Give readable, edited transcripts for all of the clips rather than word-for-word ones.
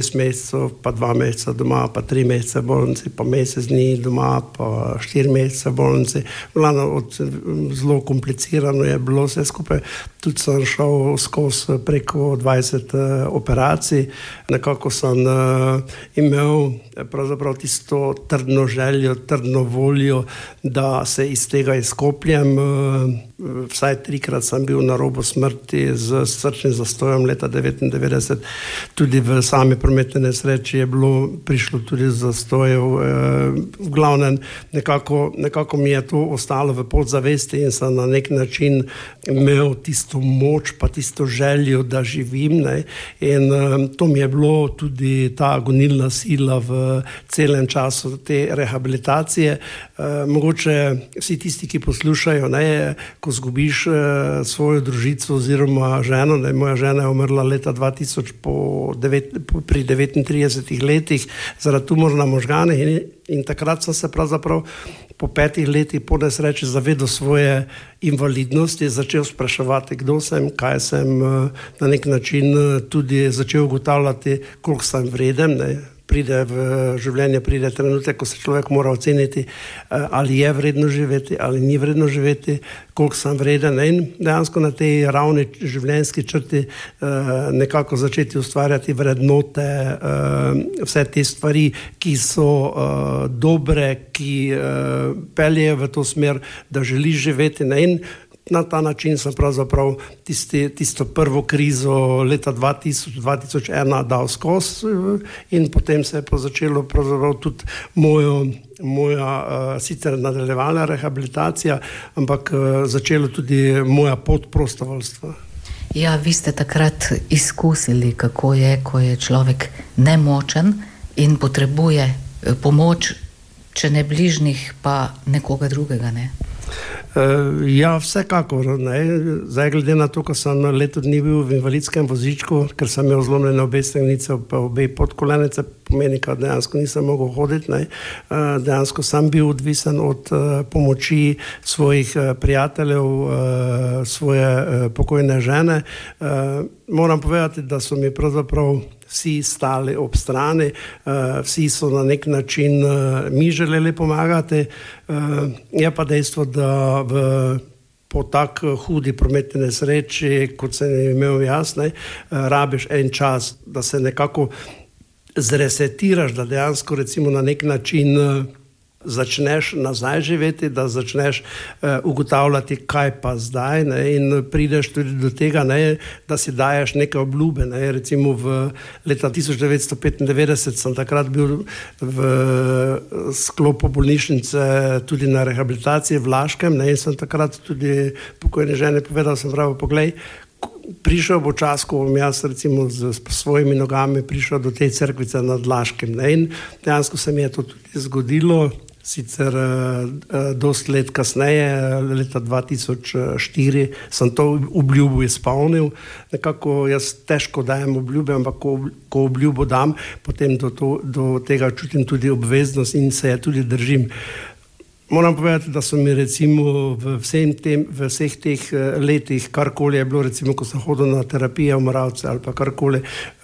6 mesecev, pa 2 meseca doma, pa 3 mesece v bolnici, pa mesec dni doma, pa 4 mesece v bolnici. Zelo komplicirano je bilo vse skupaj. Tudi sem šel skozi preko 20 operacij. Nekako sem imel pravzaprav tisto trdno željo, trdno voljo, da se iz tega izkopljem. Vsaj 3-krat sem bil na robu smrti z srčnim zastojem leta 1999. Tudi v sami prometni nesreči je prišlo tudi do zastojev. V glavnem, nekako mi je to ostalo v podzavesti in sem na nek način imel tisto moč, pa tisto željo, da živim. Ne? In to mi je bilo tudi ta gonilna sila v celem času te rehabilitacije. Mogoče vsi tisti, ki poslušajo, ne, ko zgubiš svojo družico oziroma ženo, ne, moja žena je umrla leta 2000 pri 39 letih zaradi tumorja možganih in takrat sem se pravzaprav po 5 letih po nesreči zavedel svoje invalidnosti, začel spraševati, kdo sem, kaj sem, na nek način tudi začel ugotavljati, koliko sem vreden. Ne. Pride v življenje, pride trenutek, ko se človek mora oceniti, ali je vredno živeti, ali ni vredno živeti, koliko sem vreden. In dejansko na tej ravni življenjski črti nekako začeti ustvarjati vrednote, vse te stvari, ki so dobre, ki peljejo v to smer, da želiš živeti. In na ta način sem pravzaprav tisto prvo krizo leta 2000-2001 dal skozi in potem se je začelo pravzaprav tudi moja sicer nadaljevala rehabilitacija, ampak začelo tudi moja pot prostovoljstva. Ja, vi ste takrat izkusili, kako je, ko je človek nemočen in potrebuje pomoč, če ne bližnjih, pa nekoga drugega, ne? Ja, vsekakor. Zdaj, glede na to, ko sem leto dni bil v invalidskem vozičku, ker sem imel zlomljene obe stranice, pa obe podkolenice, pomeni, da dejansko nisem mogel hoditi. Dejansko sem bil odvisen od pomoči svojih prijateljev, svoje pokojne žene. Moram povedati, da so mi pravzaprav vsi stali ob strani, vsi so na nek način mi želeli pomagati. Je pa dejstvo, da po tak hudi prometni nesreči, kot sem imel jaz, rabiš en čas, da se nekako zresetiraš, da dejansko recimo na nek način začneš nazaj živeti, da začneš ugotavljati, kaj pa zdaj, in prideš tudi do tega, da si daješ neke obljube. Recimo v leta 1995 sem takrat bil v sklopu bolnišnice tudi na rehabilitaciji v Laškem, in sem takrat tudi pokojni ženi povedal, sem pravi, poglej, prišel bo čas, ko bom jaz recimo s svojimi nogami prišel do te cerkvice nad Laškem. In dejansko se mi je to tudi zgodilo, sicer dosti let kasneje, leta 2004, sem to obljubo izpolnil. Nekako jaz težko dajem obljube, ampak ko obljubo dam, potem do tega čutim tudi obveznost in se je tudi držim. Moram povedati, da so mi recimo v vseh teh letih, karkoli je bilo, recimo, ko sem hodil na terapije v Moravce ali pa karkoli,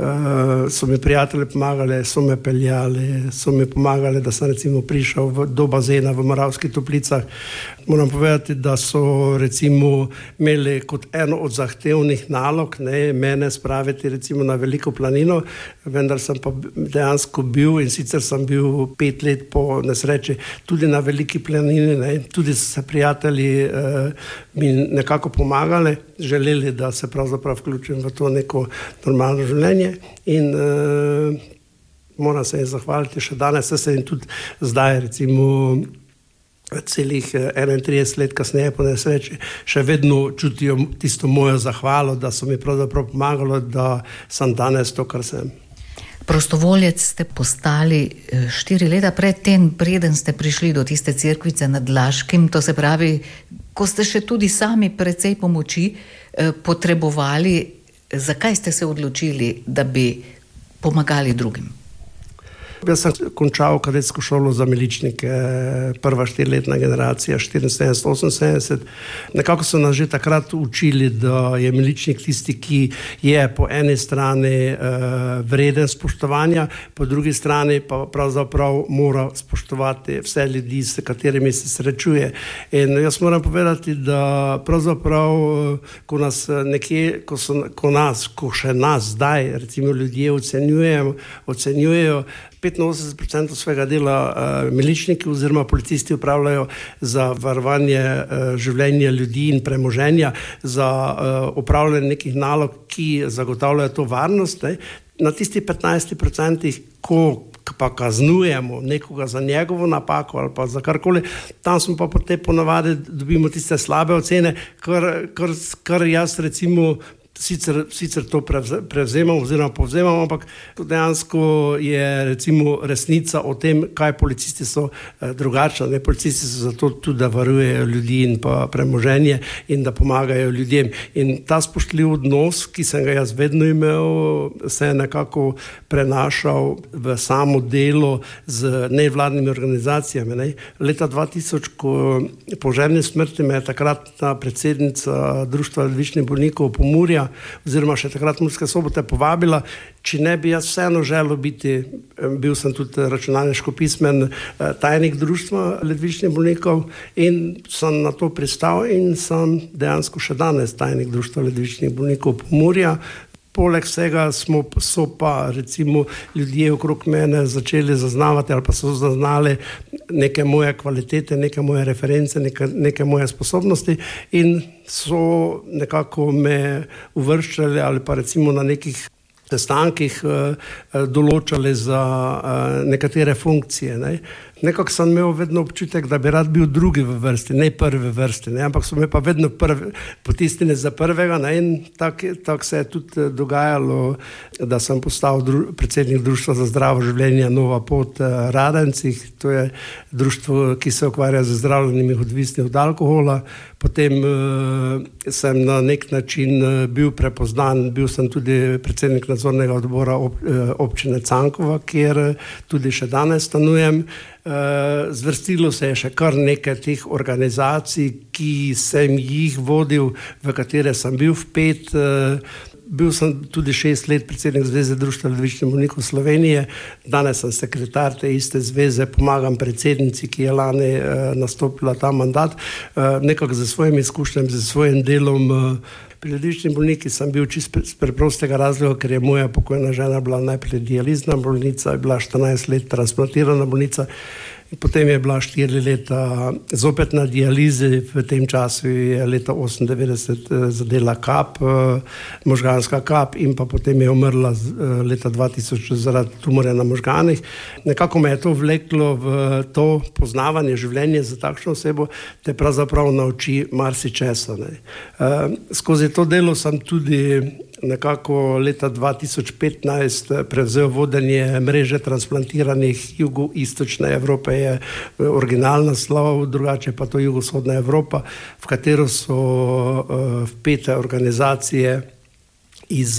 so mi prijatelji pomagali, so me peljali, so mi pomagali, da sem recimo prišel do bazena v Moravskih Toplicah. Moram povedati, da so recimo imeli kot eno od zahtevnih nalog, mene spraviti recimo na Veliko planino, vendar sem pa dejansko bil in sicer sem bil 5 let po nesreči tudi na Veliki planini. Tudi so se prijatelji mi nekako pomagali, želeli, da se pravzaprav vključim v to neko normalno življenje in moram se jim zahvaliti še danes, se jim tudi zdaj recimo celih 31 let kasneje po nesreči še vedno čutijo tisto mojo zahvalo, da so mi pravzaprav pomagali, da sem danes to, kar sem. Prostovoljec ste postali 4 leta pred tem, preden ste prišli do tiste cerkvice nad Laškim, to se pravi, ko ste še tudi sami precej pomoči potrebovali, zakaj ste se odločili, da bi pomagali drugim? Jaz sem končal kadetsko šolo za miličnike, prva 4-letna generacija, 74-78. Nekako so nas že takrat učili, da je miličnik tisti, ki je po eni strani vreden spoštovanja, po drugi strani pa pravzaprav mora spoštovati vse ljudi, s katerimi se srečuje. In jaz moram povedati, da pravzaprav, ko še nas zdaj, recimo ljudje ocenjujejo 85% svojega dela miličniki oziroma policisti upravljajo za varovanje življenja ljudi in premoženja, za upravljanje nekih nalog, ki zagotavljajo to varnost. Na tistih 15%, ko pa kaznujemo nekoga za njegovo napako ali pa za karkoli, tam smo pa potem ponavadi dobimo tiste slabe ocene, kar jaz recimo sicer to prevzemam oziroma povzemam, ampak dejansko je recimo resnica o tem, kaj policisti so drugačni. Policisti so zato tudi, da varujejo ljudi in pa premoženje in da pomagajo ljudem. In ta spoštljiv odnos, ki sem ga jaz vedno imel, se je nekako prenašal v samo delo z nevladnimi organizacijami. Leta 2000, ko po ženi smrti me je takratna predsednica Društva ledvičnih bolnikov Pomurja oziroma še takrat Murske Sobote povabila, če ne bi jaz vseeno želel biti, bil sem tudi računalniško pismen tajnik Društva ledvičnih bolnikov in sem na to pristal in sem dejansko še danes tajnik Društva ledvičnih bolnikov Pomurja. Poleg vsega so pa recimo ljudje okrog mene začeli zaznavati ali pa so zaznali neke moje kvalitete, neke moje reference, neke moje sposobnosti in so nekako me uvrščali ali pa recimo na nekih sestankih določali za nekatere funkcije. Nekako sem imel vedno občutek, da bi rad bil drugi v vrsti, ne prvi v vrsti, ampak so me pa vedno potisnili za prvega in tako se je tudi dogajalo, da sem postal predsednik Društva za zdravo življenje Nova pot Radencih. To je društvo, ki se ukvarja z zdravljenjem odvisnih od alkohola. Potem sem na nek način bil prepoznan, bil sem tudi predsednik nadzornega odbora občine Cankova, kjer tudi še danes stanujem. Zvrstilo se je še kar nekaj teh organizacij, ki sem jih vodil, v katere sem bil vpet. Bil sem tudi 6 let predsednik Zveze Društva ledvičnih bolnikov Slovenije, danes sem sekretar te iste zveze, pomagam predsednici, ki je lani nastopila ta mandat. Nekako z svojimi izkušnjami, z svojim delom pri ledvičnih bolnikih sem bil čisto z preprostega razloga, ker je moja pokojna žena bila najprej dializna bolnica, je bila 14 let transplantirana bolnica. In potem je bila 4 leta zopet na dializi, v tem času je leta 1998 zadela kap, možganska kap in pa potem je umrla leta 2000 zaradi tumorja na možganih. Nekako me je to vleklo v to poznavanje življenja za takšno osebo, te pravzaprav nauči marsičesa. Skozi to delo sem tudi nekako leta 2015 prevzel vodenje mreže transplantiranih jugoistočne Evrope, je originalna naslov, drugače pa to jugovzhodna Evropa, v katero so vpete organizacije iz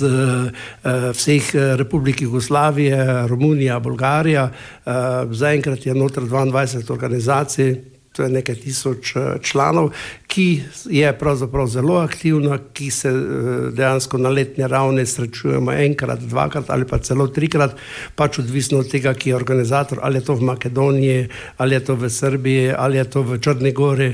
vseh republik Jugoslavije, Romunija, Bolgarija. Zaenkrat je noter 22 organizacij, to je nekaj tisoč članov, ki je pravzaprav zelo aktivna, ki se dejansko na letni ravni srečujemo enkrat, dvakrat ali pa celo 3-krat, pač odvisno od tega, ki je organizator, ali je to v Makedoniji, ali je to v Srbiji, ali je to v Črni Gori.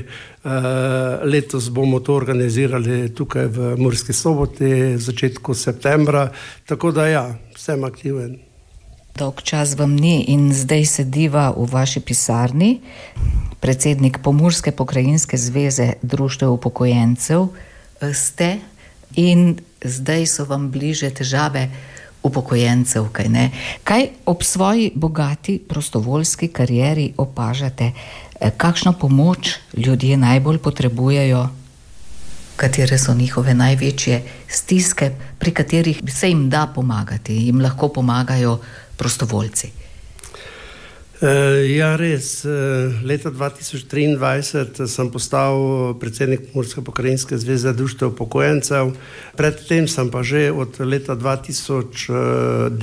Letos bomo to organizirali tukaj v Murski Soboti v začetku septembra, tako da ja, sem aktiven. Dolg čas vam ni in zdaj sediva v vaši pisarni, predsednik Pomurske pokrajinske zveze društev upokojencev ste in zdaj so vam bliže težave upokojencev, kaj ne? Kaj ob svoji bogati prostovoljski karieri opažate? Kakšno pomoč ljudje najbolj potrebujejo? Katere so njihove največje stiske, pri katerih se jim da pomagati, jim lahko pomagajo prostovoljci? Ja, res. Leta 2023 sem postal predsednik Pomurske pokrajinske zveze društev upokojencev. Predtem sem pa že od leta 2010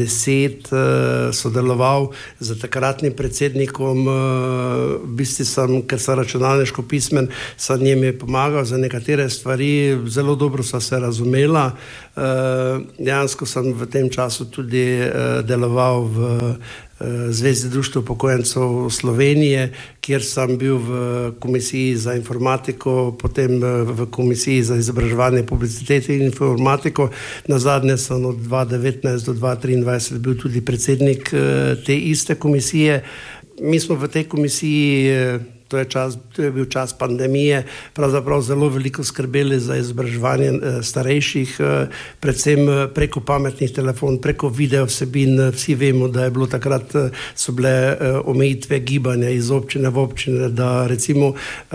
sodeloval z takratnim predsednikom. V bistvu sem, ker sem računalniško pismen, sem njim pomagal za nekatere stvari, zelo dobro sva se razumela. Dejansko sem v tem času tudi deloval v Zvezi društev upokojencev Slovenije, kjer sem bil v komisiji za informatiko, potem v komisiji za izobraževanje, publicitete in informatiko. Nazadnje sem od 2019 do 2023 bil tudi predsednik te iste komisije. Mi smo v tej komisiji, to je bil čas pandemije, pravzaprav zelo veliko skrbeli za izobraževanje starejših, predvsem preko pametnih telefonov, preko video vsebin. Vsi vemo, da je bilo takrat, so bile omejitve gibanja iz občine v občine, da recimo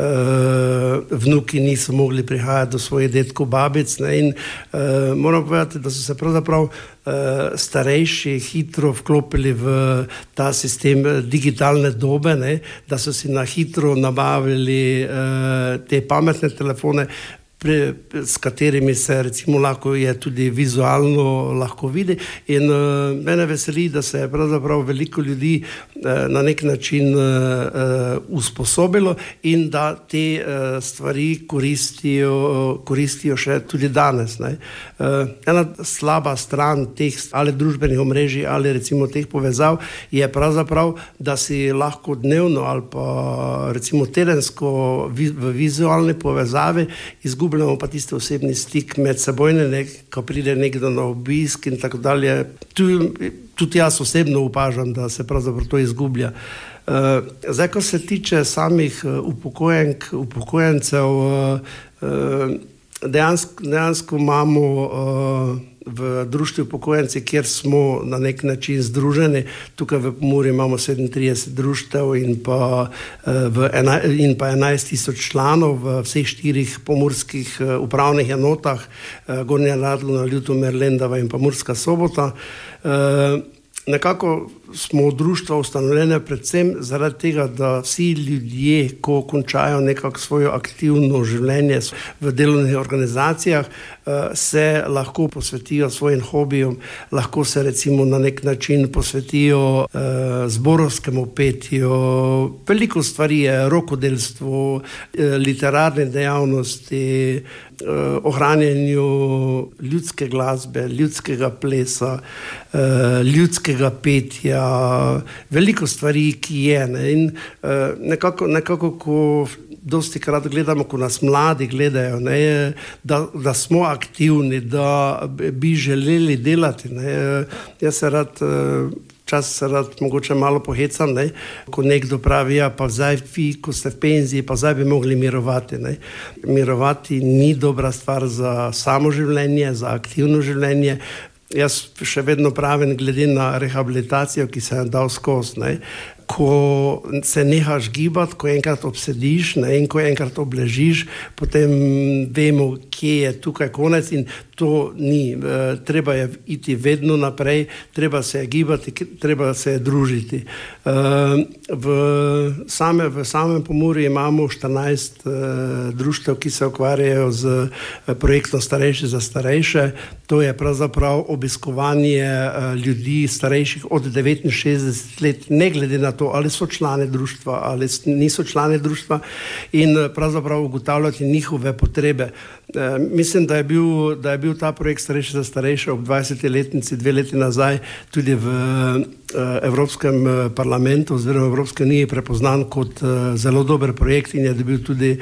vnuki niso mogli prihajati do svojih dedkov, babic, ne, in moram povedati, da so se pravzaprav starejši hitro vklopili v ta sistem digitalne dobe, ne, da so si na hitro nabavili te pametne telefone, s katerimi se recimo lahko je tudi vizualno lahko vidi, in mene veseli, da se je pravzaprav veliko ljudi na nek način usposobilo in da te stvari koristijo še tudi danes, ne. Ena slaba stran teh ali družbenih omrežij ali recimo teh povezav je pravzaprav, da si lahko dnevno ali pa recimo tedensko v vizualni povezavi izgubljamo pa tisti osebni stik med seboj, ko pride nekdo na obisk in tako dalje. Tudi jaz osebno opažam, da se pravzaprav to izgublja. Zdaj, ko se tiče samih upokojencev, dejansko imamo v društvu upokojenci, kjer smo na nek način združeni. Tukaj v Pomurju imamo 37 društev in pa 11 000 članov v vseh 4 pomurskih upravnih enotah, Gornja Radgona, Ljutomer, Lendava in pa Murska Sobota. Nekako smo društva ustanovljene predvsem zaradi tega, da vsi ljudje, ko končajo nekako svojo aktivno življenje v delovnih organizacijah, se lahko posvetijo svojim hobijem, lahko se recimo na nek način posvetijo zborovskemu petju, veliko stvari je, rokodelstvo, literarne dejavnosti, ohranjanju ljudske glasbe, ljudskega plesa, ljudskega petja, veliko stvari, ki je, ne? In nekako ko dosti krat gledamo, ko nas mladi gledajo, ne, da smo aktivni, da bi želeli delati, ne. Jaz se rad mogoče malo pohecam, ne, ko nekdo pravi, ja, pa zdaj vi, ko ste v penziji, pa zdaj bi mogli mirovati, ne. Mirovati ni dobra stvar za samo življenje, za aktivno življenje. Jaz še vedno pravim, glede na rehabilitacijo, ki se je dal skozi, ne, ko se nehaš gibati, ko enkrat obsediš, ne, in ko enkrat obležiš, potem vemo, kje je tukaj konec, in to ni. Treba je iti vedno naprej, treba se je gibati, treba se je družiti. V samem Pomurju imamo 14 društev, ki se ukvarjajo z projektom Starejši za starejše. To je pravzaprav obiskovanje ljudi starejših od 69 let, ne glede na to, ali so člani društva ali niso člani društva, in pravzaprav ugotavljati njihove potrebe. Mislim, da je bil ta projekt Starejši za starejše ob 20-letnici 2 leti nazaj tudi v Evropskem parlamentu oziroma Evropske unije prepoznan kot zelo dober projekt in je dobil tudi,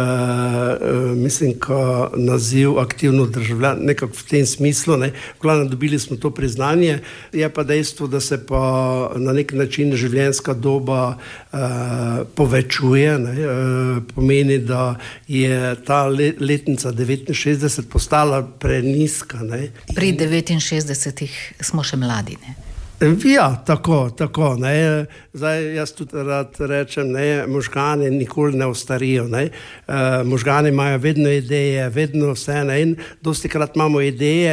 mislim, naziv aktivno državljan, nekako v tem smislu, ne. Glavno, dobili smo to priznanje, je pa dejstvo, da se pa na nek način življenjska doba povečuje, ne. Pomeni, da je ta letnica 69 postala prenizka, ne. Pri 69 smo še mladi, ne? Ja, tako, ne. Zdaj, jaz tudi rad rečem, ne, možgani nikoli ne ostarijo, ne. Možgani imajo vedno ideje, vedno vse, ne, in dostikrat imamo ideje,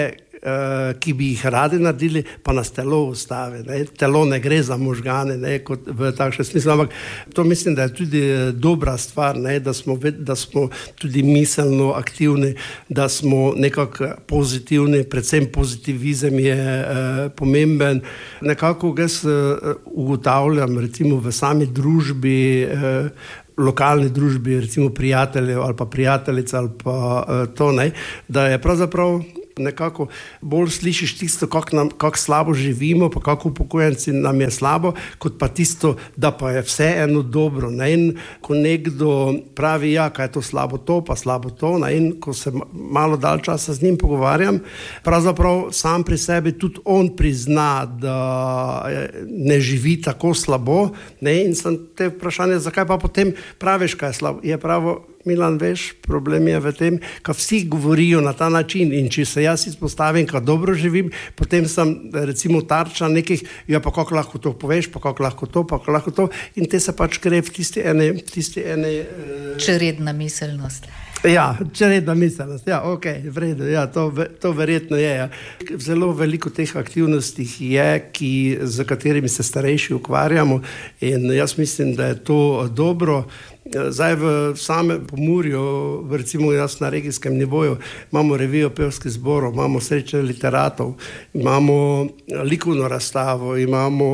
ki bi jih radi naredili, pa nas telo ustavi. Ne. Telo ne gre za možgane, ne, kot v takšnem smislu, ampak to mislim, da je tudi dobra stvar, ne, da smo tudi miselno aktivni, da smo nekako pozitivni, predvsem pozitivizem je pomemben. Nekako jaz ugotavljam, recimo v sami družbi, lokalni družbi, recimo prijateljev ali pa prijateljic ali pa to, ne, da je pravzaprav nekako bolj slišiš tisto, kako slabo živimo, pa kako upokojenci nam je slabo, kot pa tisto, da pa je vse eno dobro. Ne? In ko nekdo pravi, ja, kaj je to slabo to, pa slabo to, ne? In ko se malo dalj časa z njim pogovarjam, pravzaprav sam pri sebi tudi on prizna, da ne živi tako slabo, ne? In sem te vprašanje, zakaj pa potem praviš, kaj je slabo? Je pravo, Milan, veš, problem je v tem, ko vsi govorijo na ta način in če se jaz izpostavim, ko dobro živim, potem sem recimo tarča nekih, ja pa kako lahko to poveš, pa kako lahko to, pa kako lahko to in te se pač gre v tisti ene čredna miselnost. Ja, čredna miselnost, ja, ok, v redu, ja, to verjetno je. Ja. Zelo veliko teh aktivnosti je, z katerimi se starejši ukvarjamo in jaz mislim, da je to dobro. Zdaj v samem Pomurju, recimo jaz na regijskem nivoju, imamo revijo pevskih zborov, imamo srečanje literatov, imamo likovno razstavo, imamo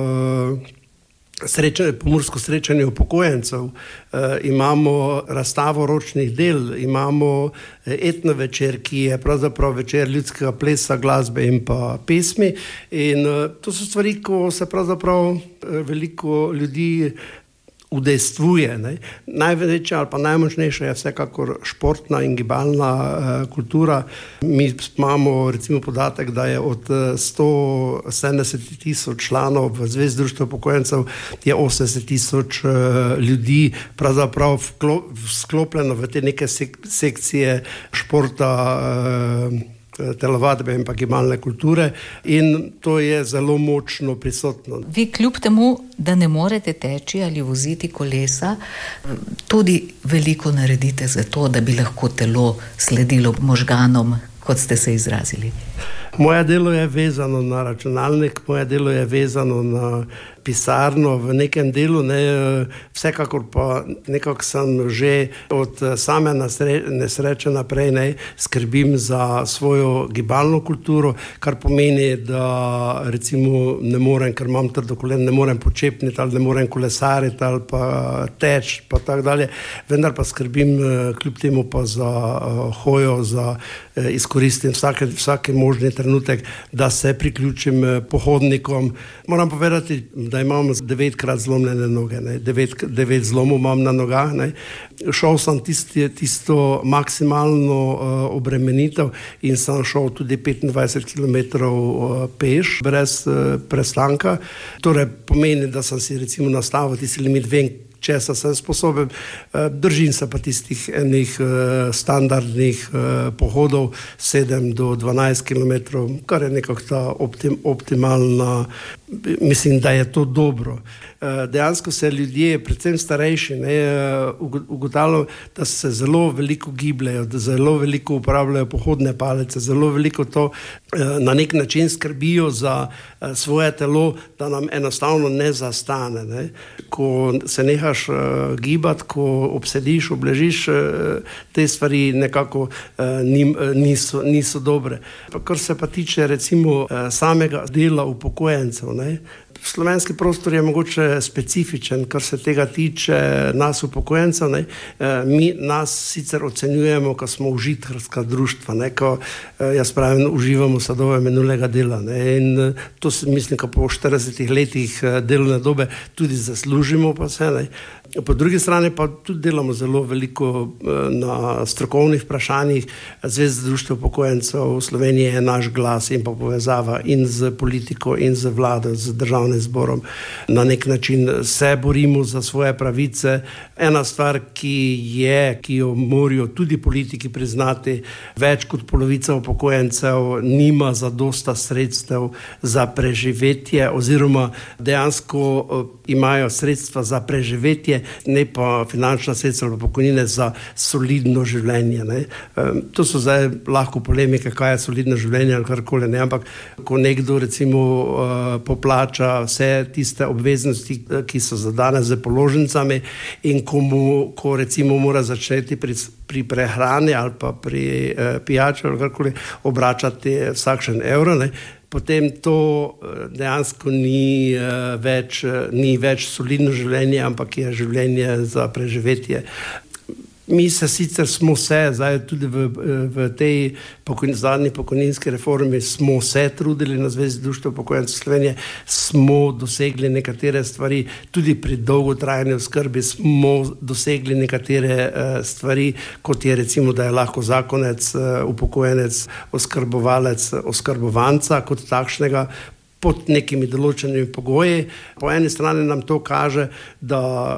pomursko srečanje upokojencev, imamo razstavo ročnih del, imamo etno večer, ki je pravzaprav večer ljudskega plesa, glasbe in pa pesmi. In to so stvari, ko se pravzaprav veliko ljudi udejstvuje. Ne. Največja ali pa najmočnejša je vsekakor športna in gibalna kultura. Mi imamo recimo podatek, da je od 170,000 članov v Zvezi društev upokojencev je 80,000 ljudi pravzaprav sklopljeno v te neke sekcije športa, telovadbe in pa gibalne kulture in to je zelo močno prisotno. Vi kljub temu, da ne morete teči ali voziti kolesa, tudi veliko naredite za to, da bi lahko telo sledilo možganom, kot ste se izrazili. Moje delo je vezano na računalnik, moje delo je vezano na pisarno v nekem delu, ne, vsekakor pa nekako sem že od same nesreče naprej, ne, skrbim za svojo gibalno kulturo, kar pomeni, da recimo ne morem, ker imam trdo kolen, ne morem počepniti ali ne morem kolesariti ali pa teč, pa tako dalje, vendar pa skrbim kljub temu pa za hojo, za izkoristim vsake možni trenutek, da se priključim pohodnikom. Moram povedati, da imam 9krat zlomljene noge, 9 zlomov imam na nogah. Ne. Šel sem tisto maksimalno obremenitev in sem šel tudi 25 km peš, brez prestanka. Torej pomeni, da sem si recimo nastavil tisti limit, vem, česa sem sposoben, držim se pa tistih enih standardnih pohodov 7 do 12 km, kar je nekako ta optimalna, mislim, da je to dobro. Dejansko se ljudje, predvsem starejši, ugotavljajo, da se zelo veliko gibljajo, da zelo veliko uporabljajo pohodne palice, zelo veliko to na nek način skrbijo za svoje telo, da nam enostavno ne zastane. Ne. Ko se nehaš gibati, ko obsediš, obležiš, te stvari nekako niso dobre. Kar se pa tiče recimo samega dela upokojencev, ne. Slovenski prostor je mogoče specifičen, kar se tega tiče nas upokojencev. Ne. Mi nas sicer ocenjujemo, ko smo užitkarska društva, ne, ko jaz pravim, uživamo sadove minulega dela. Ne. In to mislim, ko po 40 letih delovne dobe tudi zaslužimo pa se. Ne. Po drugi strani pa tudi delamo zelo veliko na strokovnih vprašanjih. Zveza društev upokojencev Slovenije je naš glas in pa povezava in z politiko in z vlado, z državnim zborom. Na nek način se borimo za svoje pravice. Ena stvar, ki jo morajo tudi politiki priznati, več kot polovica upokojencev nima zadosta sredstev za preživetje oziroma dejansko imajo sredstva za preživetje, ne pa finančna sredstva ali pokojnine za solidno življenje. Ne. To so zdaj lahko polemike, kaj je solidno življenje ali karkoli, ne, ampak ko nekdo recimo poplača vse tiste obveznosti, ki so zadane z položnicami in ko recimo mora začeti pri prehrani ali pa pri pijači ali karkoli obračati vsakšen evro, ne, potem to dejansko ni več solidno življenje, ampak je življenje za preživetje. Mi se sicer smo zdaj tudi v tej zadnji pokojninski reformi smo se trudili na Zvezi društev upokojencev Slovenije, smo dosegli nekatere stvari, tudi pri dolgotrajni oskrbi smo dosegli nekatere stvari, kot je recimo, da je lahko zakonec, upokojenec, oskrbovalec, oskrbovanca kot takšnega, pod nekimi določenimi pogoji. Po eni strani nam to kaže, da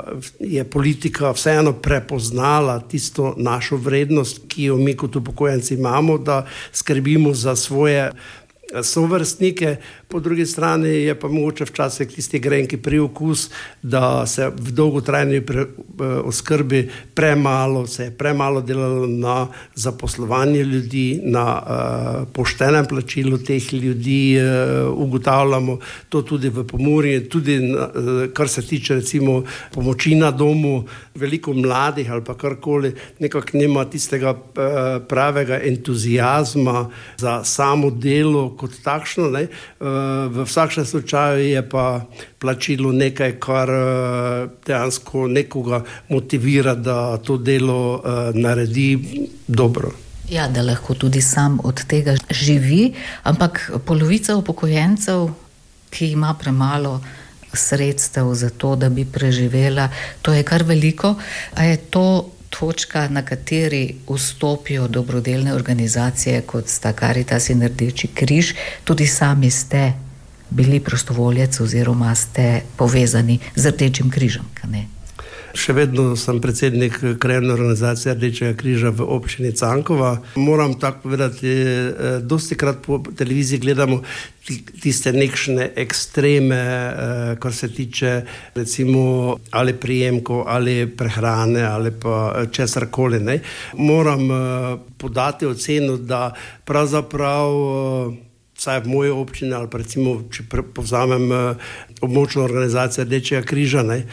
je politika vseeno prepoznala tisto našo vrednost, ki jo mi kot upokojenci imamo, da skrbimo za svoje sovrstnike. Po drugi strani je pa mogoče včasih tisti grenki priokus, da se v dolgotrajni oskrbi se je premalo delalo na zaposlovanje ljudi, na poštenem plačilu teh ljudi. Ugotavljamo to tudi v Pomurju, tudi kar se tiče recimo pomoči na domu. Veliko mladih ali pa karkoli nekako nima tistega pravega entuzijazma za samo delo kot takšno, ne. V vsakem slučaju je pa plačilo nekaj, kar dejansko nekoga motivira, da to delo naredi dobro. Ja, da lahko tudi sam od tega živi, ampak polovica upokojencev, ki ima premalo sredstev za to, da bi preživela, to je kar veliko. A je to točka, na kateri vstopijo dobrodelne organizacije, kot sta Karitas in Rdeči križ? Tudi sami ste bili prostovoljec oziroma ste povezani z Rdečim križem, kaj ne? Še vedno sem predsednik krajevne organizacije Rdečega križa v občini Cankova. Moram tako povedati, dostikrat po televiziji gledamo tiste nekšne ekstreme, kar se tiče recimo ali prijemkov, ali prehrane, ali pa česarkoli, ne. Moram podati oceno, da pravzaprav vsaj v moji občini ali pa recimo, če povzamem območno organizacijo Rdečega križa, ne,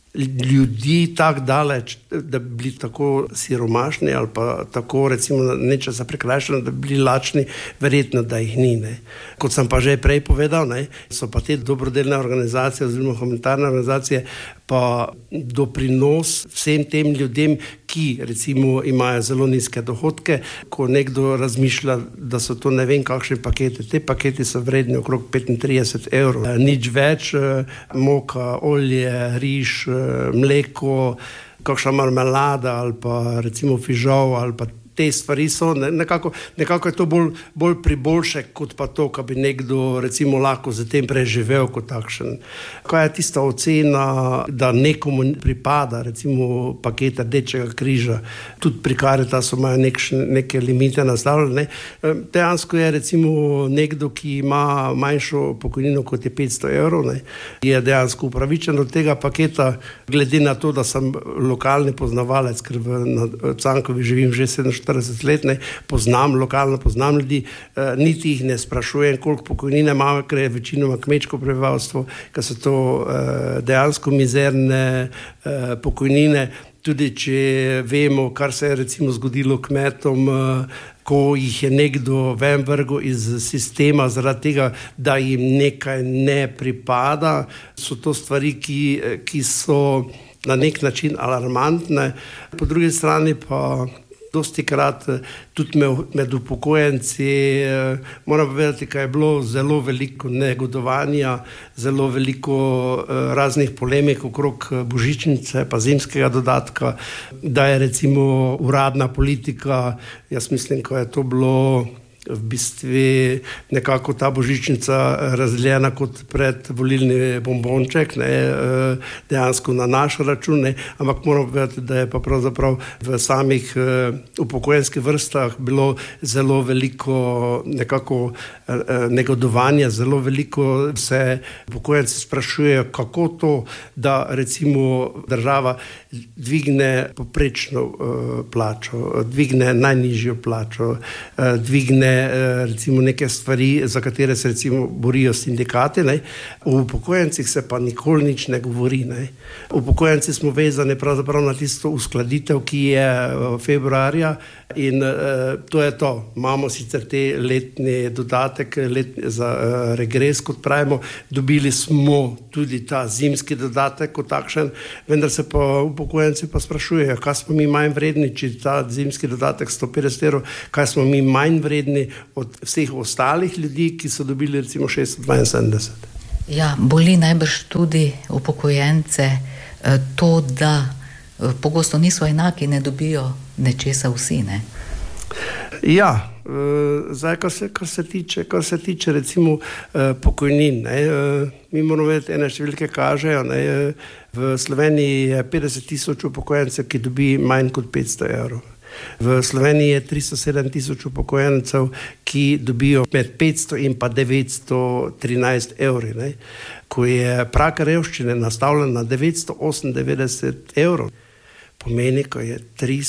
ljudi tako daleč, da bi bili tako siromašni ali pa tako recimo nečesa prikrajšani, da bi bili lačni, verjetno, da jih ni, ne. Kot sem pa že prej povedal, ne, so pa te dobrodelne organizacije oziroma humanitarne organizacije pa doprinos vsem tem ljudem, ki recimo imajo zelo nizke dohodke. Ko nekdo razmišlja, da so to ne vem kakšni paketi, te paketi so vredni okrog 35 evrov. Nič več, moka, olje, riž, mleko, kakšna marmelada ali pa recimo fižol ali pa te stvari so, nekako je to bolj priboljšek, kot pa to, kar bi nekdo recimo lahko z tem preživel kot takšen. Kaj je tista ocena, da nekomu pripada recimo paket Rdečega križa, tudi pri Karitasu imajo neke limite nastavljene. Dejansko je recimo nekdo, ki ima manjšo pokojnino kot je 500 evrov, ne, je dejansko upravičen do tega paketa, glede na to, da sem lokalni poznavalec, ker v Cankovi živim že 40 let, ne, lokalno poznam ljudi, niti jih ne sprašujem, koliko pokojnine imajo, ker je večinoma kmečko prebivalstvo, ker so to dejansko mizerne pokojnine. Tudi če vemo, kar se je recimo zgodilo kmetom, ko jih je nekdo ven vrgel iz sistema zaradi tega, da jim nekaj ne pripada, so to stvari, ki so na nek način alarmantne. Po drugi strani pa dostikrat tudi med upokojenci moram povedati, da je bilo zelo veliko negodovanja, zelo veliko raznih polemik okrog božičnice pa zimskega dodatka, da je recimo uradna politika, jaz mislim, ko je to bilo v bistvu nekako ta božičnica razdeljena kot predvolilni bombonček, ne, dejansko na naš račun, ne, ampak moram povedati, da je pa pravzaprav v samih upokojenskih vrstah bilo zelo veliko nekako negodovanja, zelo veliko se upokojenci sprašujejo, kako to, da recimo država dvigne poprečno plačo, dvigne najnižjo plačo, dvigne recimo neke stvari, za katere se recimo borijo sindikati, ne. O upokojencih se pa nikoli nič ne govori, ne. Upokojenci smo vezani pravzaprav na tisto uskladitev, ki je februarja in to je to. Imamo sicer te letni dodatek za regres, kot pravimo, dobili smo tudi ta zimski dodatek kot takšen, vendar se pa upokojenci pa sprašujejo, kaj smo mi manj vredni, če ta zimski dodatek 150 evrov, kaj smo mi manj vredni od vseh ostalih ljudi, ki so dobili recimo 672. Ja, boli najbrž tudi upokojence to, da pogosto niso enaki, ne dobijo nečesa vsi, ne? Ja, zdaj, kar se tiče recimo pokojnin, ne, mi moramo vedeti, ene številke kažejo, ne, v Sloveniji je 50 000 upokojencev, ki dobi manj kot 500 evrov. V Sloveniji je 307 000 upokojencev, ki dobijo med 500 in pa 913 evri, ne. Ko je prag revščine nastavljen na 998 evrov, pomeni, ko je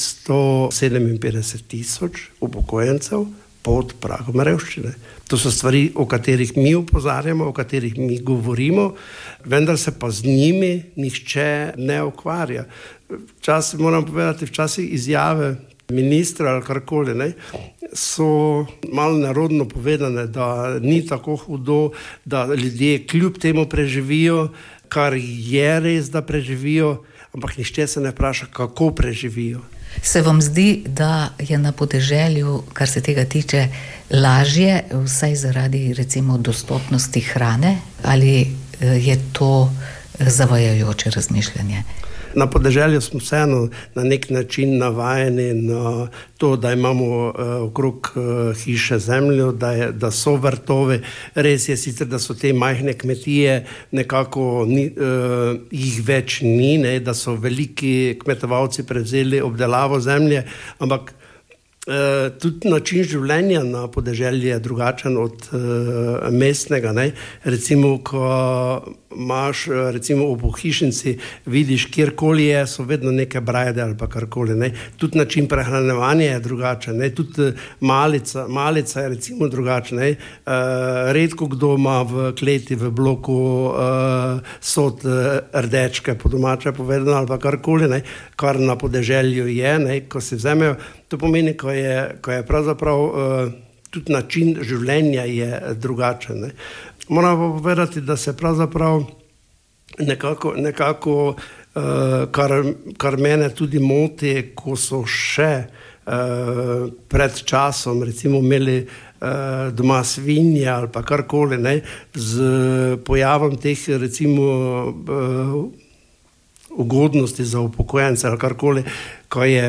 357 000 upokojencev pod pragom revščine. To so stvari, o katerih mi opozarjamo, o katerih mi govorimo, vendar se pa z njimi nihče ne ukvarja. Včasih, moram povedati, včasih izjave ministra ali karkoli, ne, so malo narodno povedane, da ni tako hudo, da ljudje kljub temu preživijo, kar je res, da preživijo, ampak nihče se ne vpraša, kako preživijo. Se vam zdi, da je na podeželju, kar se tega tiče, lažje, vsaj zaradi recimo dostopnosti hrane, ali je to zavajajoče razmišljanje? Na podeželju smo vseeno na nek način navajeni na to, da imamo okrog hiše zemljo, da so vrtovi. Res je sicer, da so te majhne kmetije nekako jih več ni, ne, da so veliki kmetovalci prevzeli obdelavo zemlje, ampak tudi način življenja na podeželju je drugačen od mestnega, ne. Recimo, ko imaš recimo v pohišnici, vidiš, kjerkoli je, so vedno neke brajde ali pa karkoli, ne. Tudi način prehranjevanja je drugačen, ne. Tudi malica je recimo drugačna, ne. Redko kdo ima v kleti, v bloku sod rdečke, po domače povedano, ali pa karkoli, ne, kar na podeželju je, ne, ko se vzamejo. To pomeni, ko je pravzaprav tudi način življenja je drugačen, ne. Moram pa povedati, da se pravzaprav nekako kar mene tudi moti, ko so še pred časom recimo imeli doma svinje ali pa karkoli, ne, z pojavom teh recimo ugodnosti za upokojence ali karkoli, ko je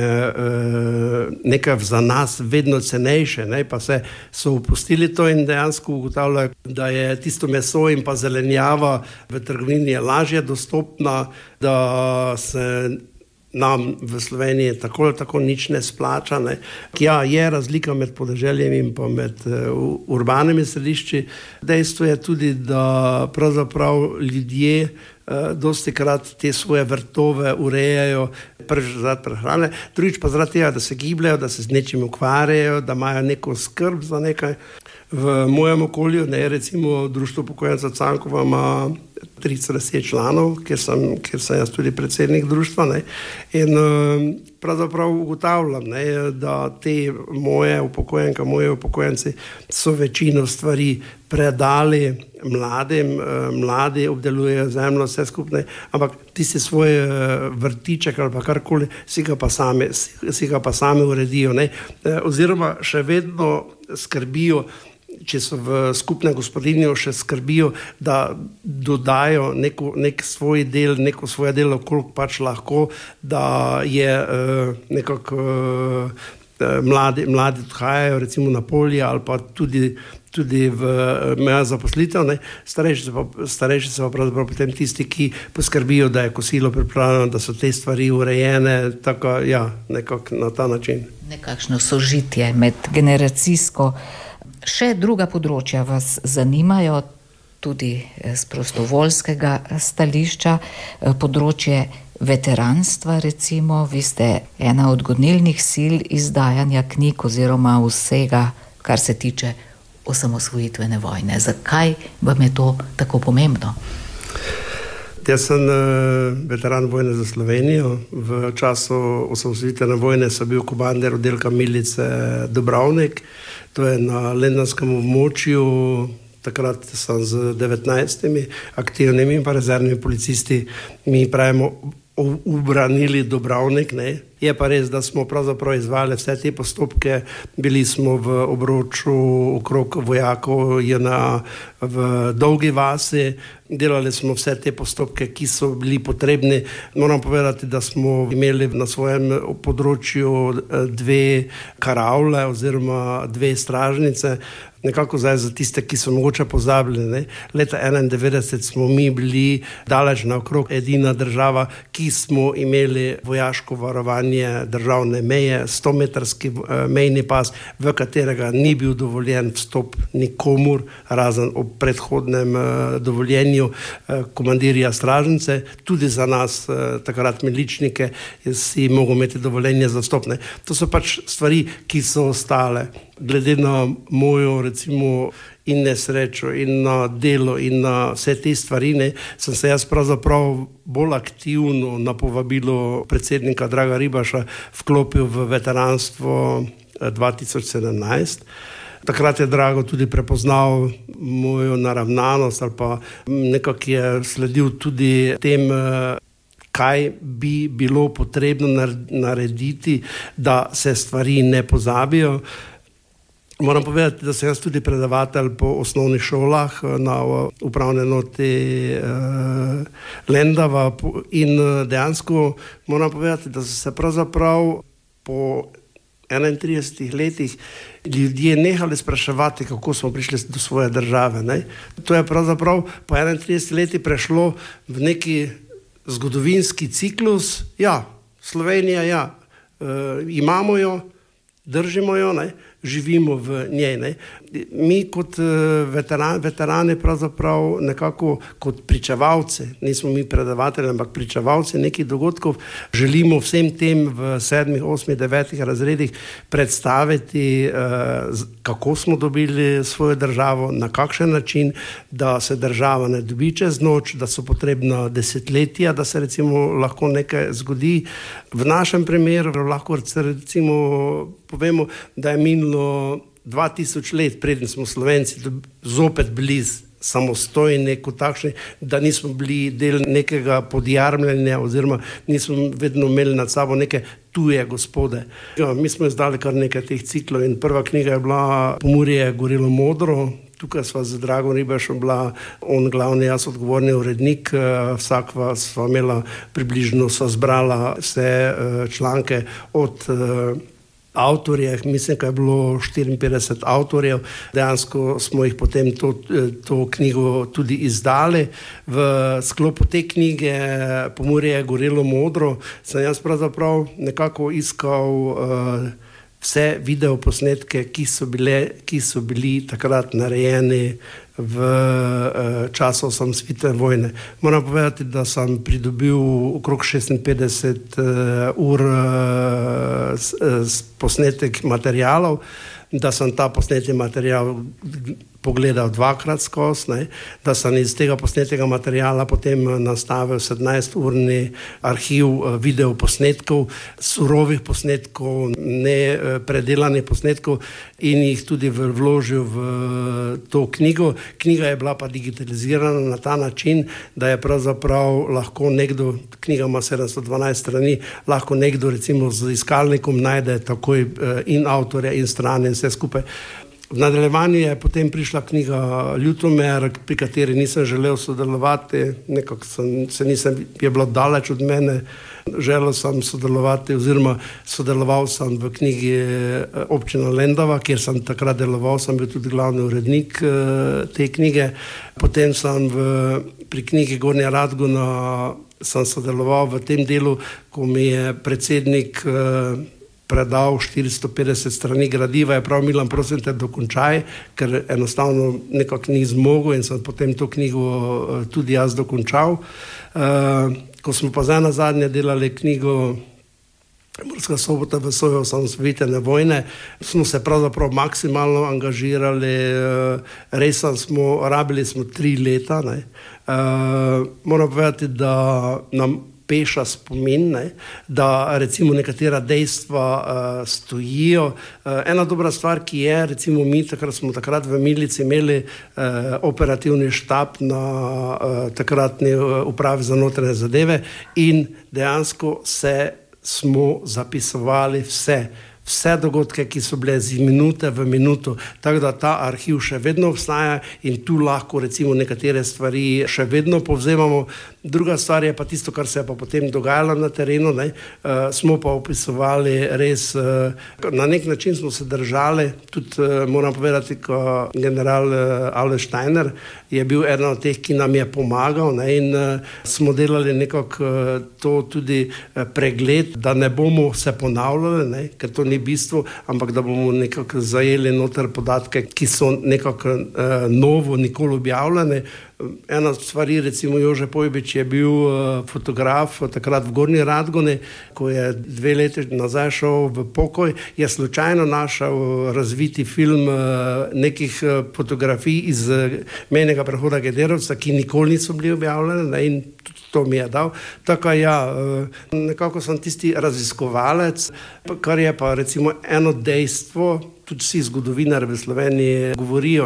nekaj za nas vedno cenejše, ne, pa so opustili to in dejansko ugotavljajo, da je tisto meso in pa zelenjava v trgovini je lažje dostopna, da se nam v Sloveniji tako ali tako nič ne splača, ne. Ja, je razlika med podeželjem in pa med urbanimi središči. Dejstvo je tudi, da pravzaprav ljudje dostikrat te svoje vrtove urejajo, prvič zaradi prehrane, drugič pa zaradi tega, da se gibljajo, da se z nečim ukvarjajo, da imajo neko skrb za nekaj. V mojem okolju, ne, recimo Društvo upokojencev Cankova ima 30 članov, kjer sem jaz tudi predsednik društva, ne, in pravzaprav ugotavljam, ne, da te moje upokojenke, moji upokojenci so večino stvari predali mladim, mladi obdelujejo zemljo, vse skupne, ampak tisti svoj vrtiček ali pa karkoli si ga pa sami uredijo, ne, oziroma še vedno skrbijo, če so v skupnem gospodinju, še skrbijo, da dodajo nek svoj del, neko svoje delo, koliko pač lahko, da je nekako mladi odhajajo recimo na polje ali pa tudi v meja zaposlitev, ne. Starejši so pa pravzaprav potem tisti, ki poskrbijo, da je kosilo pripravljeno, da so te stvari urejene, tako, ja, nekako na ta način. Nekakšno sožitje medgeneracijsko. Še druga področja vas zanimajo, tudi z prostovoljskega stališča, področje veteranstva recimo, vi ste ena od gonilnih sil izdajanja knjig oziroma vsega, kar se tiče osamosvojitvene vojne. Zakaj vam je to tako pomembno? Jaz sem veteran vojne za Slovenijo. V času osamosvojitvene vojne sem bil komandir oddelka milice Dobrovnik. To je na lendarskem območju. Takrat sem z 19 aktivnimi in pa rezervnimi policisti, mi pravimo, ubranili Dobrovnik, ne. Je pa res, da smo pravzaprav izvajali vse te postopke, bili smo v obroču okrog vojakov JNA v Dolgi vasi, delali smo vse te postopke, ki so bili potrebni. Moram povedati, da smo imeli na svojem področju 2 karavle oziroma 2 stražnice, nekako zdaj za tiste, ki so mogoče pozabili, ne. Leta 1991 smo mi bili daleč naokrog edina država, ki smo imeli vojaško varovanje državne meje, 100-metrski mejni pas, v katerega ni bil dovoljen vstop nikomur, razen ob predhodnem dovoljenju komandirja stražnice. Tudi za nas, takrat miličnike, si mogel imeti dovoljenje za vstop, ne. To so pač stvari, ki so ostale. Glede na mojo, recimo, in nesrečo, in na delo, in na vse te stvari, ne, sem se jaz pravzaprav bolj aktivno na povabilo predsednika Draga Ribaša vklopil v veteranstvo 2017. Takrat je Drago tudi prepoznal mojo naravnanost ali pa nekako je sledil tudi tem, kaj bi bilo potrebno narediti, da se stvari ne pozabijo. Moram povedati, da sem jaz tudi predavatelj po osnovnih šolah na upravni enoti Lendava in dejansko moram povedati, da so se pravzaprav po 31 letih ljudje nehali spraševati, kako smo prišli do svoje države, ne. To je pravzaprav po 31 letih prešlo v neki zgodovinski ciklus. Ja, Slovenija, ja, imamo jo, držimo jo, ne, živimo v njej, ne. Mi kot veterani pravzaprav nekako kot pričevalci, nismo mi predavatelji, ampak pričevalci nekih dogodkov, želimo vsem tem v 7., 8., 9. razredih predstaviti, kako smo dobili svojo državo, na kakšen način, da se država ne dobi čez noč, da so potrebna desetletja, da se recimo lahko nekaj zgodi. V našem primeru lahko recimo povemo, da je minilo 2000 let, preden smo Slovenci zopet bili samostojni kot takšni, da nismo bili del nekega podjarmljenja oziroma nismo vedno imeli nad sabo neke tuje gospode. Ja, mi smo izdali kar nekaj teh ciklov in prva knjiga je bila Pomurje gorelo modro. Tukaj sva z Dragom Ribašem bila on glavni, jaz odgovorni urednik, vsak sva imela približno, sva zbrala vse članke od avtorjev, mislim, da je bilo 54 avtorjev, dejansko smo jih potem to knjigo tudi izdali. V sklopu te knjige Pomurje gorelo modro sem jaz pravzaprav nekako iskal vse videoposnetke, ki so bili takrat narejeni v času osamosvojitvene vojne. Moram povedati, da sem pridobil okrog 56 ur posnetek materialov, da sem ta posnetek material pogledal 2-krat skozi, ne, da sem iz tega posnetega materiala potem nastavil 17-urni arhiv videoposnetkov, surovih posnetkov, ne predelanih posnetkov in jih tudi vložil v to knjigo. Knjiga je bila pa digitalizirana na ta način, da je pravzaprav lahko nekdo, knjiga ima 712 strani, lahko nekdo recimo z iskalnikom najde takoj in avtorja in strani in vse skupaj. V nadaljevanju je potem prišla knjiga Ljutomer, pri kateri nisem želel sodelovati, nekako je bilo daleč od mene, želel sem sodelovati oziroma sodeloval sem v knjigi Občina Lendava, kjer sem takrat deloval, sem bil tudi glavni urednik te knjige. Potem sem pri knjigi Gornja Radgona sem sodeloval v tem delu, ko mi je predsednik predal 450 strani gradiva, je prav Milan, prosim te, dokončaj, ker enostavno nekako ni zmogel in sem potem to knjigo tudi jaz dokončal. Ko smo pa zdaj nazadnje delali knjigo Murska Sobota v soju osamosvojitvene vojne, smo se pravzaprav maksimalno angažirali, res rabili smo 3 leta. Moram povedati, da nam peša spomin, da recimo nekatera dejstva stojijo. Ena dobra stvar, ki je, recimo mi smo takrat v Milici imeli operativni štab na takratni upravi za notranje zadeve in dejansko smo zapisovali vse dogodke, ki so bile z minute v minuto, tako da ta arhiv še vedno obstaja in tu lahko recimo nekatere stvari še vedno povzemamo. Druga stvar je pa tisto, kar se je pa potem dogajalo na terenu, smo pa opisovali res, na nek način smo se držali, tudi moram povedati, ko general Aleš Steiner je bil eden od teh, ki nam je pomagal in smo delali nekako to tudi pregled, da ne bomo se ponavljali, ker to ni bistvo, ampak da bomo nekako zajeli noter podatke, ki so nekako novo, nikoli objavljene. Ena stvari, recimo Jože Pojbič je bil fotograf takrat v Gornji Radgoni, ko je 2 leti nazaj šel v pokoj, je slučajno našel razviti film nekih fotografij iz mejnega prehoda Gederovca, ki nikoli niso bili objavljene in to mi je dal. Tako nekako sem tisti raziskovalec, kar je pa recimo eno dejstvo, tudi vsi zgodovinari v Sloveniji govorijo,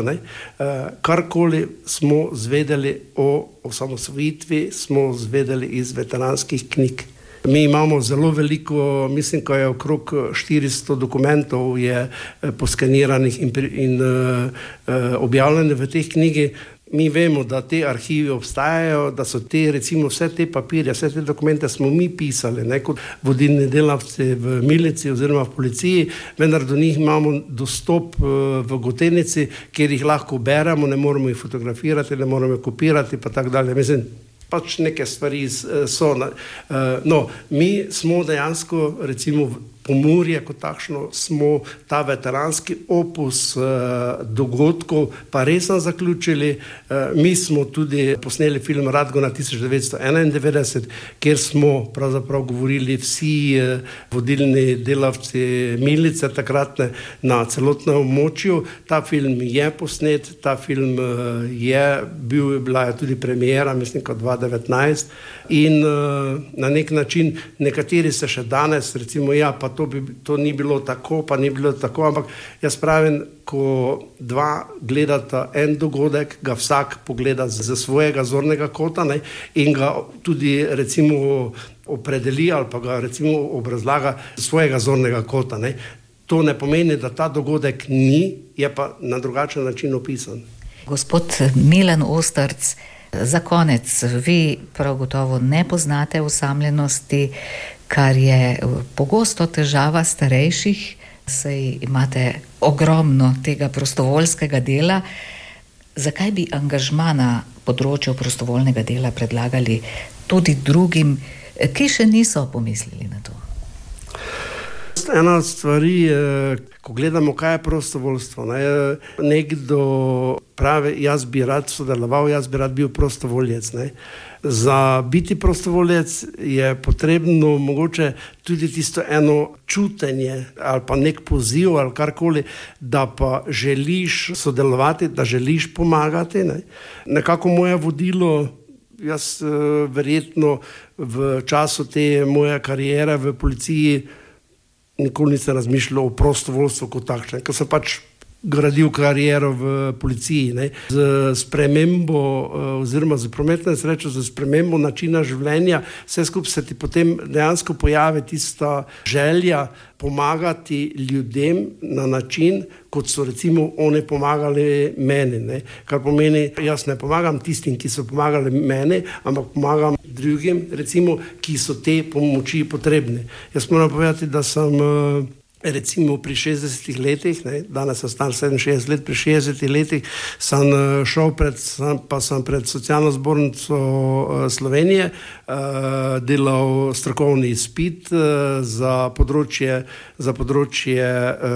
karkoli smo zvedeli o osamosvojitvi, smo zvedeli iz veteranskih knjig. Mi imamo zelo veliko, mislim, ko je okrog 400 dokumentov je poskeniranih in objavljenih v teh knjigi. Mi vemo, da te arhivi obstajajo, da so recimo vse te papirje, vse te dokumente smo mi pisali, kot vodilni delavci v Milici oziroma v policiji, vendar do njih imamo dostop v Gotenici, kjer jih lahko beremo, ne moramo jih fotografirati, ne moramo jih kopirati, pa tako dalje. Mislim, pač neke stvari so. No, mi smo dejansko, recimo Pomurje kot takšno, smo ta veteranski opus dogodkov pa resno zaključili. Mi smo tudi posneli film Radgona 1991, kjer smo pravzaprav govorili vsi vodilni delavci Milice takratne na celotnem območju. Ta film je posnet, ta film bila je tudi premiera, mislim, kot 2019 in na nek način nekateri se še danes, recimo pa to ni bilo tako, pa ni bilo tako, ampak jaz pravim, ko dva gledata en dogodek, ga vsak pogleda z svojega zornega kota in ga tudi recimo opredeli ali pa ga recimo obrazlaga z svojega zornega kota. To ne pomeni, da ta dogodek ni, je pa na drugačen način opisan. Gospod Milan Ostrc, za konec, vi prav gotovo ne poznate osamljenosti, kar je pogosto težava starejših, saj imate ogromno tega prostovoljskega dela. Zakaj bi angažma na področju prostovoljnega dela predlagali tudi drugim, ki še niso pomislili na to? Ena od stvari, ko gledamo, kaj je prostovoljstvo, nekdo pravi, jaz bi rad sodeloval, jaz bi rad bil prostovoljec. Za biti prostovoljec je potrebno mogoče tudi tisto eno čutenje ali pa nek poziv ali karkoli, da pa želiš sodelovati, da želiš pomagati. Nekako moje vodilo, jaz verjetno v času te moje kariere v policiji nikoli nisem razmišljal o prostovoljstvu kot takšnem, ker sem pač gradil kariero v policiji, ne. Z spremembo oziroma z prometno nesrečo, z spremembo načina življenja, vse skupaj se ti potem dejansko pojavi tista želja pomagati ljudem na način, kot so recimo oni pomagali meni, ne. Kar pomeni, jaz ne pomagam tistim, ki so pomagali meni, ampak pomagam drugim, recimo, ki so te pomoči potrebni. Jaz moram povedati, da sem recimo pri 60 letih, ne, danes sem star 67 let, pri 60 letih sem šel pred socialno zbornico Slovenije, delal strokovni izpit za področje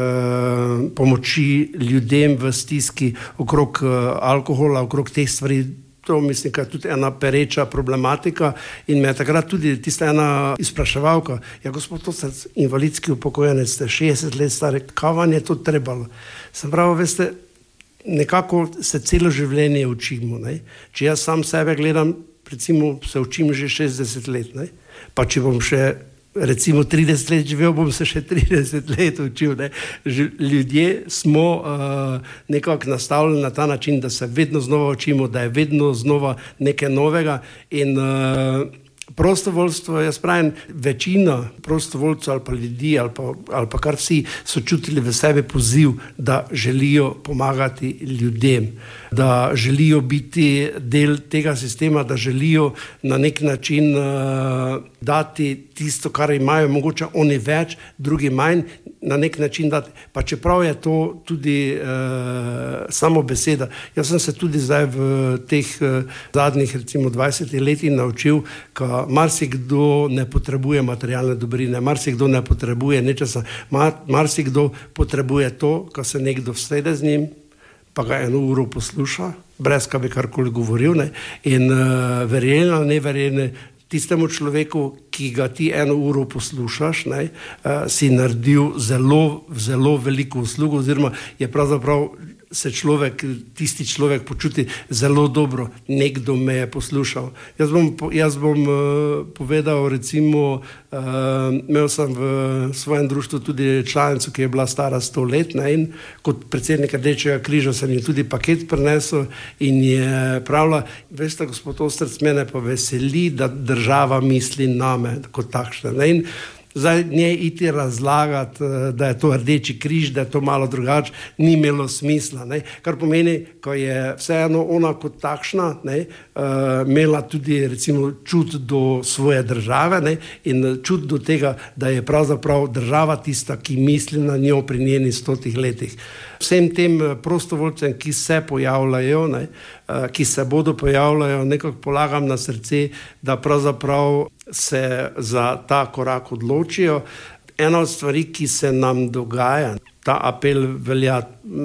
pomoči ljudem v stiski okrog alkohola, okrog teh stvari. To mislim, da je tudi ena pereča problematika in me je takrat tudi tista ena izpraševalka, ja, gospod Ostrc, invalidski upokojenec, ste 60 let stari, kaj vam je to trebalo? Sem prav, veste, nekako se celo življenje učimo, ne? Če jaz sam sebe gledam, recimo se učim že 60 let, ne? Pa če bom še recimo 30 let živel, bom se še 30 let učil, ne? Ljudje smo nekako nastavljeni na ta način, da se vedno znova učimo, da je vedno znova nekaj novega in prostovoljstvo, jaz pravim, večina prostovoljcev ali pa ljudi ali pa kar vsi so čutili v sebi poziv, da želijo pomagati ljudem, da želijo biti del tega sistema, da želijo na nek način dati tisto, kar imajo, mogoče oni več, drugi manj, na nek način dati, pa čeprav je to tudi samo beseda. Jaz sem se tudi zdaj v teh zadnjih recimo 20 letih naučil, ka marsikdo ne potrebuje materialne dobrine, marsikdo ne potrebuje nečesa, marsikdo potrebuje to, ko se nekdo vsede z njim, pa ga 1 uro posluša, brez ka bi karkoli govoril, ne? In verjela, neverjene, tistemu človeku, ki ga ti 1 uro poslušaš, ne, si naredil zelo, zelo veliko uslugo, oziroma je pravzaprav se tisti človek počuti zelo dobro, nekdo me je poslušal. Jaz bom povedal, recimo, imel sem v svojem društvu tudi članico, ki je bila stara 100 let, ne, in kot predsednik Rdečega križa sem ji tudi paket prinesel in je pravila, veste, gospod Ostrc, mene pa veseli, da država misli name kot takšne. Ne, in zdaj njej iti razlagati, da je to Rdeči križ, da je to malo drugače, ni imelo smisla, ne. Kar pomeni, ko je vseeno ona kot takšna, ne, imela tudi recimo čut do svoje države, ne, in čut do tega, da je pravzaprav država tista, ki misli na njo pri njeni 100 letih. Vsem tem prostovoljcem, ki se pojavljajo, ne, ki se bodo pojavljajo, nekako polagam na srce, da pravzaprav se za ta korak odločijo. Ena od stvari, ki se nam dogaja, ta apel velja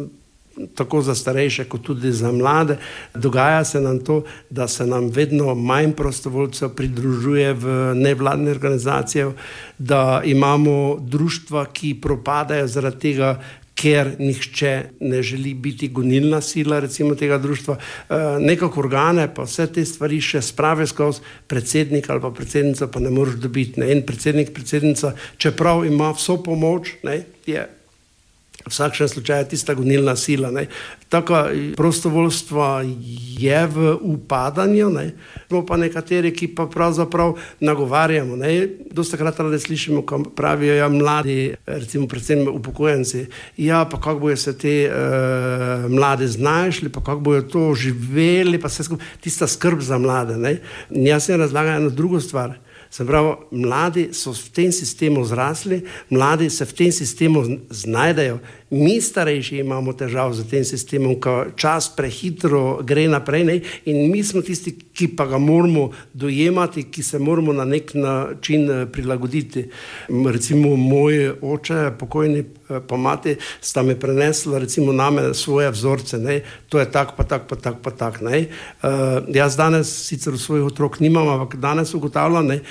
tako za starejše, kot tudi za mlade, dogaja se nam to, da se nam vedno manj prostovoljcev pridružuje v nevladne organizacije, da imamo društva, ki propadajo zaradi tega, ker nihče ne želi biti gonilna sila, recimo tega društva, nekako organe pa vse te stvari še sprave skozi predsednik ali pa predsednica pa ne moreš dobiti. Ne? In predsednica, čeprav ima vso pomoč, ne, je v vsakšnem slučaju tista gonilna sila. Ne? Tako prostovoljstvo je v upadanju, ne? Smo pa nekateri, ki pa pravzaprav nagovarjamo. Ne? Dostakrat rade slišimo, ko pravijo, ja, mladi, recimo predvsem upokojenci, ja, pa kako bojo se te mlade znašli, pa kako bojo to živeli, pa vse skupaj, tista skrb za mlade. Ne? In jaz sem razlagal eno drugo stvar. Se pravi, mladi so v tem sistemu zrasli, mladi se v tem sistemu znajdejo. Mi starejši imamo težav z tem sistemom, ko čas prehitro gre naprej, ne? In mi smo tisti, ki pa ga moramo dojemati, ki se moramo na nek način prilagoditi. Recimo moj oče, pokojni pa mati, sta me prenesla recimo name svoje vzorce, ne? To je tak, pa tak, pa tak, pa tak. Ne? Jaz danes sicer svojih otrok nimam, ampak danes ugotavljam, ne?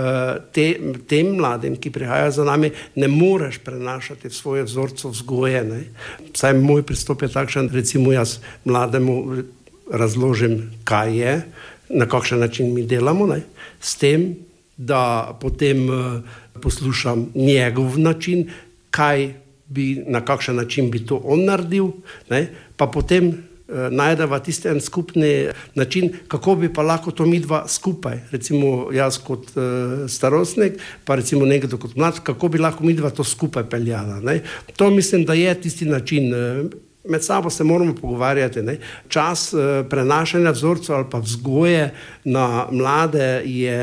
Tem mladim, ki prihajajo za nami, ne moreš prenašati svoje vzorce vzgoje. Ne? Vsaj moj pristop je takšen, recimo jaz mlademu razložim, kaj je, na kakšen način mi delamo, ne? S tem, da potem poslušam njegov način, kaj na kakšen način bi to on naredil, ne, pa potem najdeva tisti en skupni način, kako bi pa lahko to midva skupaj, recimo jaz kot starostnik, pa recimo nekdo kot mlad, kako bi lahko midva to skupaj peljala. Ne. To mislim, da je tisti način. Med sabo se moramo pogovarjati. Ne. Čas prenašanja vzorcev ali pa vzgoje na mlade je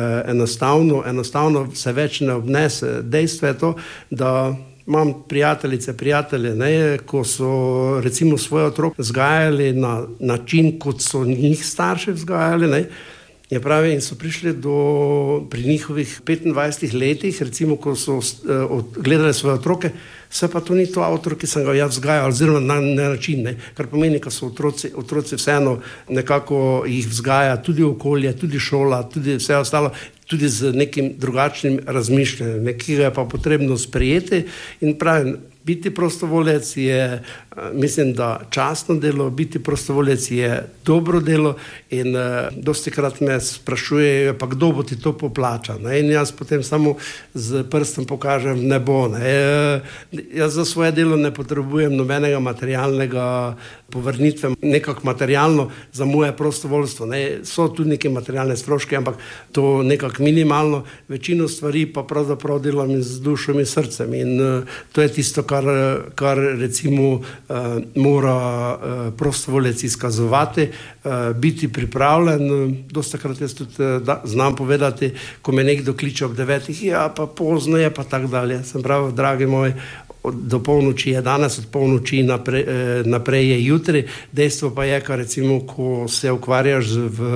enostavno se več ne obnese. Dejstvo je to, da imam prijatelje, ne, ko so recimo svoje otroke vzgajali na način, kot so njih starši vzgajali, ne, je pravi, in so prišli pri njihovih 25 letih, recimo, ko so gledali svoje otroke, se pa to ni to avtor, ki sem ga jaz vzgajal, oziroma na način, ne, kar pomeni, da so otroci vseeno nekako jih vzgaja tudi okolje, tudi šola, tudi vse ostalo, tudi z nekim drugačnim razmišljanjem, ki ga je pa potrebno sprejeti in pravim, biti prostovoljec je, mislim, da častno delo, biti prostovoljec je dobro delo in dostikrat me sprašujejo, pa kdo bo ti to poplačal, ne? In jaz potem samo z prstom pokažem nebo, ne? Jaz za svoje delo ne potrebujem nobenega materialnega povrnitve, nekako materialno za moje prostovoljstvo, ne? So tudi neke materialne stroške, ampak to nekako minimalno, večino stvari pa pravzaprav delam z dušo in srcem in to je tisto, kar recimo mora prostovoljec izkazovati, biti pripravljen. Dostikrat jaz tudi znam povedati, ko me nekdo kliče ob 9, ja, pa pozno je, pa tak dalje. Sem prav, dragi moj, do polnoči je danes, od polnoči naprej je jutri. Dejstvo pa je, kar recimo, ko se ukvarjaš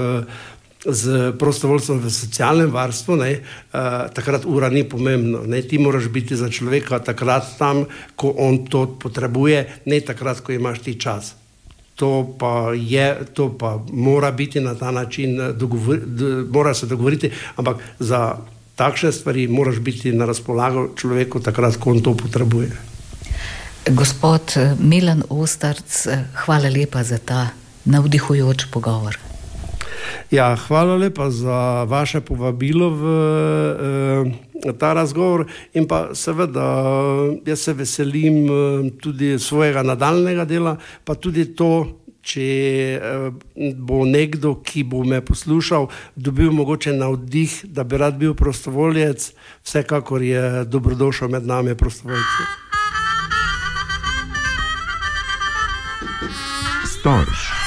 z prostovoljstvom v socialnem varstvu, ne, takrat ura ni pomembno. Ne, ti moraš biti za človeka takrat tam, ko on to potrebuje, ne takrat, ko imaš ti čas. To pa mora biti na ta način, mora se dogovoriti, ampak za takšne stvari moraš biti na razpolago človeku takrat, ko on to potrebuje. Gospod Milan Ostarc, hvala lepa za ta navdihujoč pogovor. Ja, hvala lepa za vaše povabilo v ta razgovor in pa seveda jaz se veselim tudi svojega nadaljnega dela, pa tudi to, če bo nekdo, ki bo me poslušal, dobil mogoče navdih, da bi rad bil prostovoljec, vsekakor je dobrodošel med nami prostovoljci. Storž.